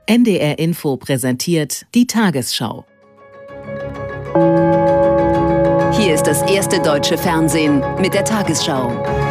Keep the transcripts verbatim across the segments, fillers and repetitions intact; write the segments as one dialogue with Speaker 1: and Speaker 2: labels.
Speaker 1: N D R Info präsentiert die Tagesschau.
Speaker 2: Hier ist das erste deutsche Fernsehen mit der Tagesschau.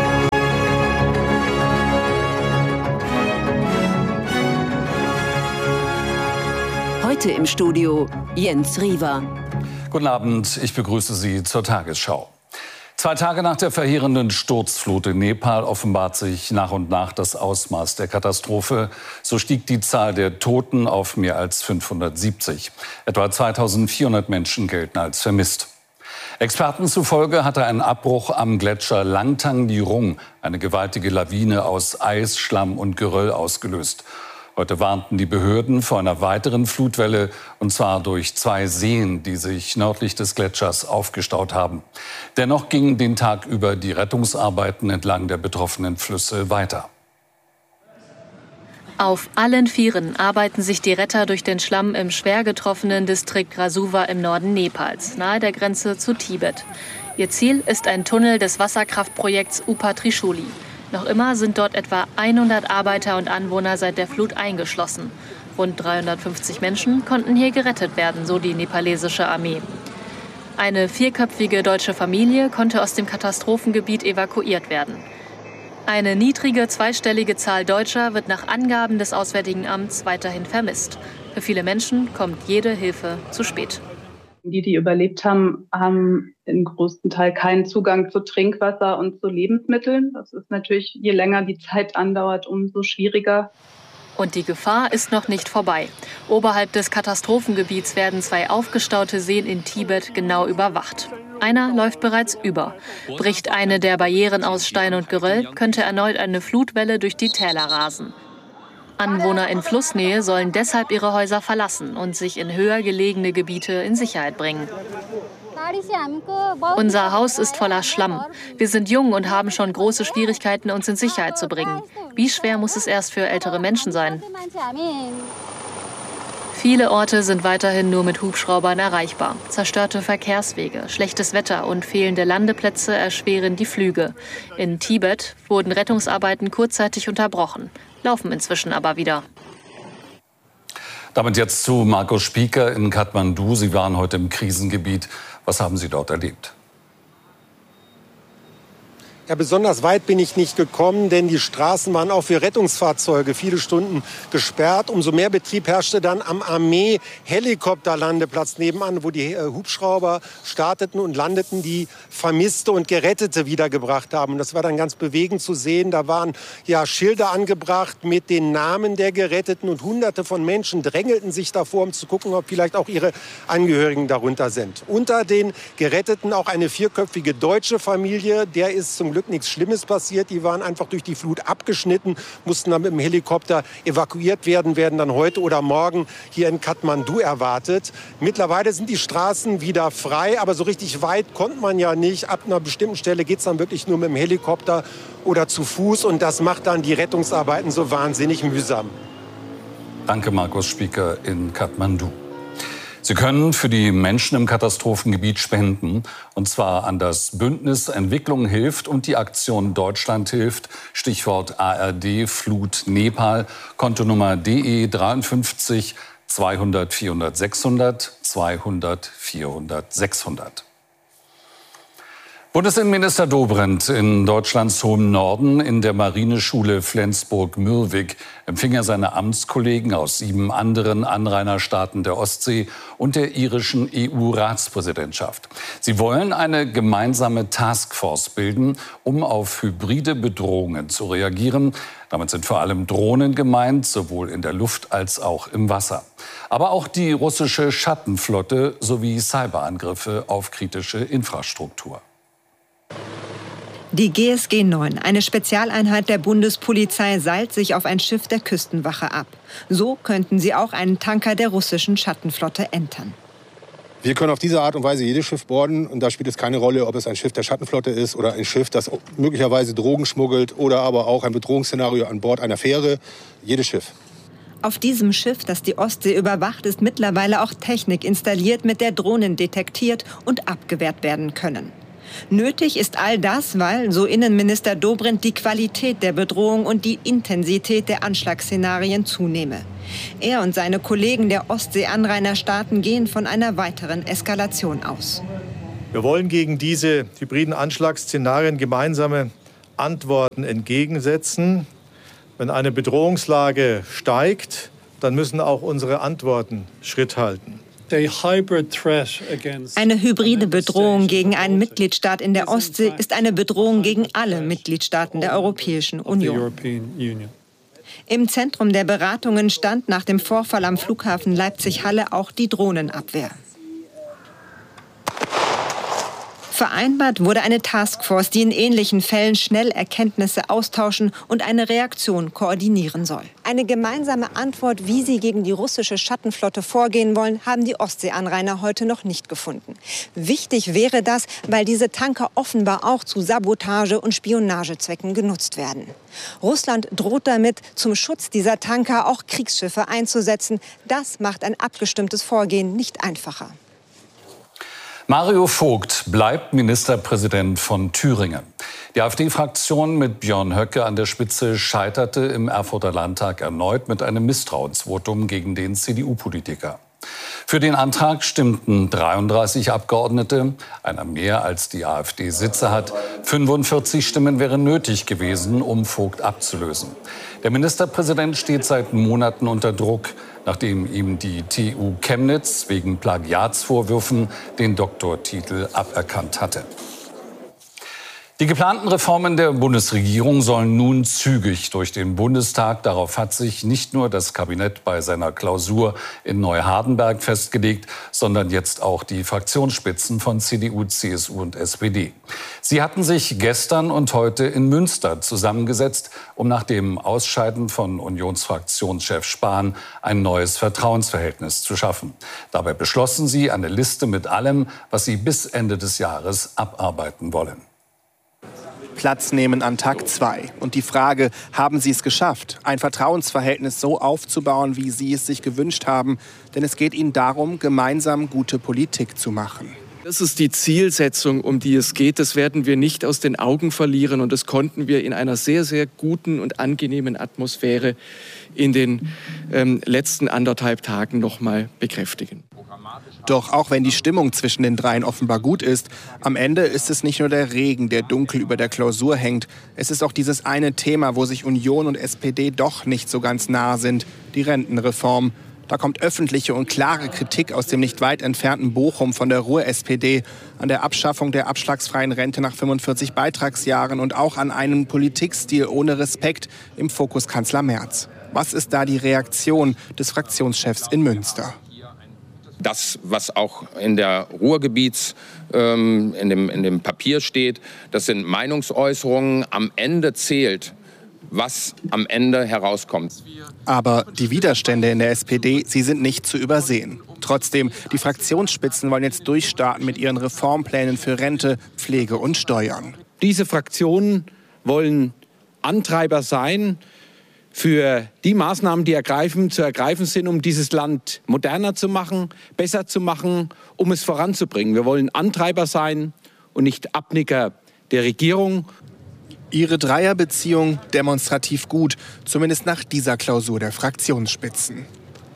Speaker 2: Heute im Studio Jens Riewer.
Speaker 3: Guten Abend, ich begrüße Sie zur Tagesschau. Zwei Tage nach der verheerenden Sturzflut in Nepal offenbart sich nach und nach das Ausmaß der Katastrophe. So stieg die Zahl der Toten auf mehr als fünfhundertsiebzig. Etwa zweitausendvierhundert Menschen gelten als vermisst. Experten zufolge hatte ein Abbruch am Gletscher Langtang Nirung eine gewaltige Lawine aus Eis, Schlamm und Geröll ausgelöst. Heute warnten die Behörden vor einer weiteren Flutwelle, und zwar durch zwei Seen, die sich nördlich des Gletschers aufgestaut haben. Dennoch gingen den Tag über die Rettungsarbeiten entlang der betroffenen Flüsse weiter.
Speaker 4: Auf allen Vieren arbeiten sich die Retter durch den Schlamm im schwer getroffenen Distrikt Rasuwa im Norden Nepals, nahe der Grenze zu Tibet. Ihr Ziel ist ein Tunnel des Wasserkraftprojekts Upa Trishuli. Noch immer sind dort etwa hundert Arbeiter und Anwohner seit der Flut eingeschlossen. Rund dreihundertfünfzig Menschen konnten hier gerettet werden, so die nepalesische Armee. Eine vierköpfige deutsche Familie konnte aus dem Katastrophengebiet evakuiert werden. Eine niedrige zweistellige Zahl Deutscher wird nach Angaben des Auswärtigen Amts weiterhin vermisst. Für viele Menschen kommt jede Hilfe zu spät.
Speaker 5: Die, die überlebt haben, haben im größten Teil keinen Zugang zu Trinkwasser und zu Lebensmitteln. Das ist natürlich, je länger die Zeit andauert, umso schwieriger.
Speaker 4: Und die Gefahr ist noch nicht vorbei. Oberhalb des Katastrophengebiets werden zwei aufgestaute Seen in Tibet genau überwacht. Einer läuft bereits über. Bricht eine der Barrieren aus Stein und Geröll, könnte erneut eine Flutwelle durch die Täler rasen. Anwohner in Flussnähe sollen deshalb ihre Häuser verlassen und sich in höher gelegene Gebiete in Sicherheit bringen. Unser Haus ist voller Schlamm. Wir sind jung und haben schon große Schwierigkeiten, uns in Sicherheit zu bringen. Wie schwer muss es erst für ältere Menschen sein? Viele Orte sind weiterhin nur mit Hubschraubern erreichbar. Zerstörte Verkehrswege, schlechtes Wetter und fehlende Landeplätze erschweren die Flüge. In Tibet wurden Rettungsarbeiten kurzzeitig unterbrochen, laufen inzwischen aber wieder.
Speaker 3: Damit jetzt zu Markus Spieker in Kathmandu. Sie waren heute im Krisengebiet. Was haben Sie dort erlebt?
Speaker 6: Ja, besonders weit bin ich nicht gekommen, denn die Straßen waren auch für Rettungsfahrzeuge viele Stunden gesperrt. Umso mehr Betrieb herrschte dann am Armee-Helikopterlandeplatz nebenan, wo die äh, Hubschrauber starteten und landeten, die Vermisste und Gerettete wiedergebracht haben. Und das war dann ganz bewegend zu sehen. Da waren ja Schilder angebracht mit den Namen der Geretteten und Hunderte von Menschen drängelten sich davor, um zu gucken, ob vielleicht auch ihre Angehörigen darunter sind. Unter den Geretteten auch eine vierköpfige deutsche Familie, der ist zum Glück nichts Schlimmes passiert. Die waren einfach durch die Flut abgeschnitten, mussten dann mit dem Helikopter evakuiert werden, werden dann heute oder morgen hier in Kathmandu erwartet. Mittlerweile sind die Straßen wieder frei, aber so richtig weit konnte man ja nicht. Ab einer bestimmten Stelle geht es dann wirklich nur mit dem Helikopter oder zu Fuß und das macht dann die Rettungsarbeiten so wahnsinnig mühsam.
Speaker 3: Danke, Markus Spieker in Kathmandu. Sie können für die Menschen im Katastrophengebiet spenden, und zwar an das Bündnis Entwicklung hilft und die Aktion Deutschland hilft, Stichwort A R D Flut Nepal, Kontonummer D E dreiundfünfzig zweihundert vierhundert sechshundert, zweihundert vierhundert sechshundert. Bundesinnenminister Dobrindt in Deutschlands hohem Norden in der Marineschule Flensburg-Mürwik empfing er seine Amtskollegen aus sieben anderen Anrainerstaaten der Ostsee und der irischen E U-Ratspräsidentschaft. Sie wollen eine gemeinsame Taskforce bilden, um auf hybride Bedrohungen zu reagieren. Damit sind vor allem Drohnen gemeint, sowohl in der Luft als auch im Wasser. Aber auch die russische Schattenflotte sowie Cyberangriffe auf kritische Infrastruktur.
Speaker 7: Die G S G neun, eine Spezialeinheit der Bundespolizei, seilt sich auf ein Schiff der Küstenwache ab. So könnten sie auch einen Tanker der russischen Schattenflotte entern.
Speaker 8: Wir können auf diese Art und Weise jedes Schiff boarden. Und da spielt es keine Rolle, ob es ein Schiff der Schattenflotte ist oder ein Schiff, das möglicherweise Drogen schmuggelt oder aber auch ein Bedrohungsszenario an Bord einer Fähre. Jedes Schiff.
Speaker 7: Auf diesem Schiff, das die Ostsee überwacht, ist mittlerweile auch Technik installiert, mit der Drohnen detektiert und abgewehrt werden können. Nötig ist all das, weil, so Innenminister Dobrindt, die Qualität der Bedrohung und die Intensität der Anschlagsszenarien zunehme. Er und seine Kollegen der Ostsee-Anrainerstaaten gehen von einer weiteren Eskalation aus.
Speaker 9: Wir wollen gegen diese hybriden Anschlagsszenarien gemeinsame Antworten entgegensetzen. Wenn eine Bedrohungslage steigt, dann müssen auch unsere Antworten Schritt halten.
Speaker 7: Eine hybride Bedrohung gegen einen Mitgliedstaat in der Ostsee ist eine Bedrohung gegen alle Mitgliedstaaten der Europäischen Union. Im Zentrum der Beratungen stand nach dem Vorfall am Flughafen Leipzig-Halle auch die Drohnenabwehr. Vereinbart wurde eine Taskforce, die in ähnlichen Fällen schnell Erkenntnisse austauschen und eine Reaktion koordinieren soll. Eine gemeinsame Antwort, wie sie gegen die russische Schattenflotte vorgehen wollen, haben die Ostseeanrainer heute noch nicht gefunden. Wichtig wäre das, weil diese Tanker offenbar auch zu Sabotage- und Spionagezwecken genutzt werden. Russland droht damit, zum Schutz dieser Tanker auch Kriegsschiffe einzusetzen. Das macht ein abgestimmtes Vorgehen nicht einfacher.
Speaker 3: Mario Vogt bleibt Ministerpräsident von Thüringen. Die AfD-Fraktion mit Björn Höcke an der Spitze scheiterte im Erfurter Landtag erneut mit einem Misstrauensvotum gegen den C D U-Politiker. Für den Antrag stimmten dreiunddreißig Abgeordnete, einer mehr als die AfD Sitze hat. fünfundvierzig Stimmen wären nötig gewesen, um Vogt abzulösen. Der Ministerpräsident steht seit Monaten unter Druck, nachdem ihm die T U Chemnitz wegen Plagiatsvorwürfen den Doktortitel aberkannt hatte. Die geplanten Reformen der Bundesregierung sollen nun zügig durch den Bundestag. Darauf hat sich nicht nur das Kabinett bei seiner Klausur in Neuhardenberg festgelegt, sondern jetzt auch die Fraktionsspitzen von C D U, C S U und S P D. Sie hatten sich gestern und heute in Münster zusammengesetzt, um nach dem Ausscheiden von Unionsfraktionschef Spahn ein neues Vertrauensverhältnis zu schaffen. Dabei beschlossen sie eine Liste mit allem, was sie bis Ende des Jahres abarbeiten wollen.
Speaker 10: Platz nehmen an Tag zwei. Und die Frage, haben Sie es geschafft, ein Vertrauensverhältnis so aufzubauen, wie Sie es sich gewünscht haben? Denn es geht Ihnen darum, gemeinsam gute Politik zu machen.
Speaker 11: Das ist die Zielsetzung, um die es geht. Das werden wir nicht aus den Augen verlieren. Und das konnten wir in einer sehr, sehr guten und angenehmen Atmosphäre in den ähm, letzten anderthalb Tagen noch mal bekräftigen.
Speaker 10: Doch auch wenn die Stimmung zwischen den dreien offenbar gut ist, am Ende ist es nicht nur der Regen, der dunkel über der Klausur hängt. Es ist auch dieses eine Thema, wo sich Union und S P D doch nicht so ganz nah sind, die Rentenreform. Da kommt öffentliche und klare Kritik aus dem nicht weit entfernten Bochum von der Ruhr-S P D an der Abschaffung der abschlagsfreien Rente nach fünfundvierzig Beitragsjahren und auch an einem Politikstil ohne Respekt im Fokus Kanzler Merz. Was ist da die Reaktion des Fraktionschefs in Münster?
Speaker 12: Das, was auch in der Ruhrgebiets, ähm, in dem, in dem Papier steht, das sind Meinungsäußerungen. Am Ende zählt, was am Ende herauskommt.
Speaker 10: Aber die Widerstände in der S P D, sie sind nicht zu übersehen. Trotzdem, die Fraktionsspitzen wollen jetzt durchstarten mit ihren Reformplänen für Rente, Pflege und Steuern.
Speaker 13: Diese Fraktionen wollen Antreiber sein für die Maßnahmen, die ergreifen, zu ergreifen sind, um dieses Land moderner zu machen, besser zu machen, um es voranzubringen. Wir wollen Antreiber sein und nicht Abnicker der Regierung.
Speaker 10: Ihre Dreierbeziehung demonstrativ gut, zumindest nach dieser Klausur der Fraktionsspitzen.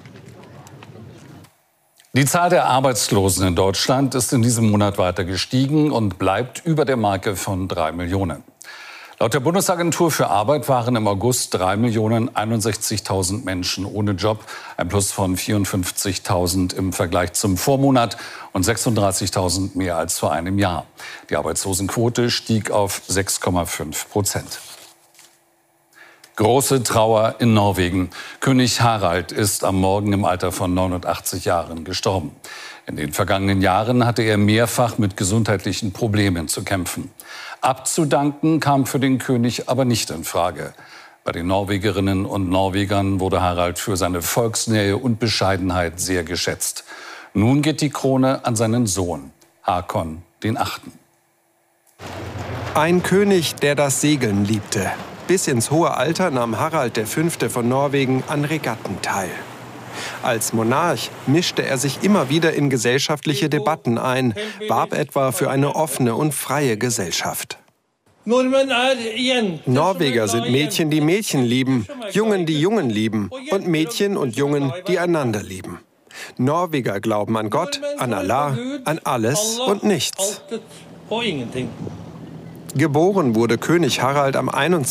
Speaker 3: Die Zahl der Arbeitslosen in Deutschland ist in diesem Monat weiter gestiegen und bleibt über der Marke von drei Millionen. Laut der Bundesagentur für Arbeit waren im August drei Millionen einundsechzigtausend Menschen ohne Job, ein Plus von vierundfünfzigtausend im Vergleich zum Vormonat und sechsunddreißigtausend mehr als vor einem Jahr. Die Arbeitslosenquote stieg auf sechs Komma fünf Prozent. Große Trauer in Norwegen. König Harald ist am Morgen im Alter von neunundachtzig Jahren gestorben. In den vergangenen Jahren hatte er mehrfach mit gesundheitlichen Problemen zu kämpfen. Abzudanken kam für den König aber nicht in Frage. Bei den Norwegerinnen und Norwegern wurde Harald für seine Volksnähe und Bescheidenheit sehr geschätzt. Nun geht die Krone an seinen Sohn, Hakon den Achten.
Speaker 14: Ein König, der das Segeln liebte. Bis ins hohe Alter nahm Harald der Fünfte von Norwegen an Regatten teil. Als Monarch mischte er sich immer wieder in gesellschaftliche Debatten ein, warb etwa für eine offene und freie Gesellschaft. Norweger sind Mädchen, die Mädchen lieben, Jungen, die Jungen lieben und Mädchen und Jungen, die einander lieben. Norweger glauben an Gott, an Allah, an alles und nichts. Geboren wurde König Harald am einundzwanzigsten